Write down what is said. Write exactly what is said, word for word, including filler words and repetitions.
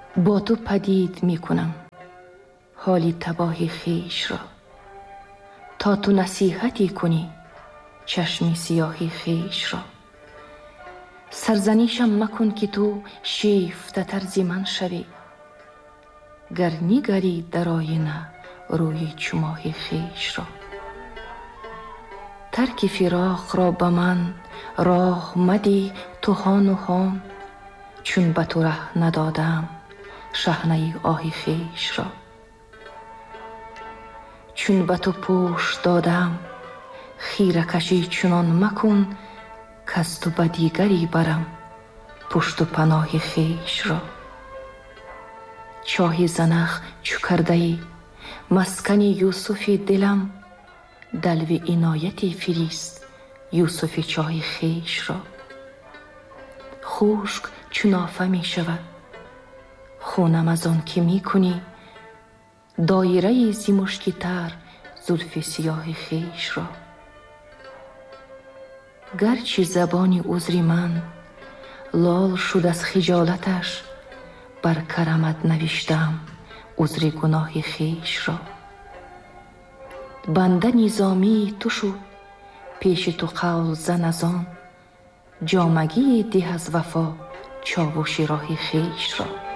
با تو پدید می کنم حالی تباهی خویش را، تا تو نصیحتی کنی چشمی سیاهی خویش را. سرزنیشم مکن که تو شیفته تر ز من شوی، گر نگری در آینه روی چو ماه خویش را. ترک فراق را به من راه مدی تو هان و هان، چون به تو ره ندادم شحنه آه خویش را. چون به تو پشت دادم خیره کشی چنان مکن، کز تو به دیگری برم پشت و پناه خویش را. چاه زنخ چو کرده ای مسکن یوسف دلم، دلو عنایتی فریست یوسف چاه خویش را. خشک چو نافه می شود خونم از آن که می کنی، دایره زی مشکی تر زلف سیاه خویش را. گرچه زبان عذر من لال شد از خجالتش، بر کرمت نوشتم عذر گناه خویش را. بنده نظامی تو شد پیش تو قول زن از آن، جامگی ده از وفا چاوش راه خویش را.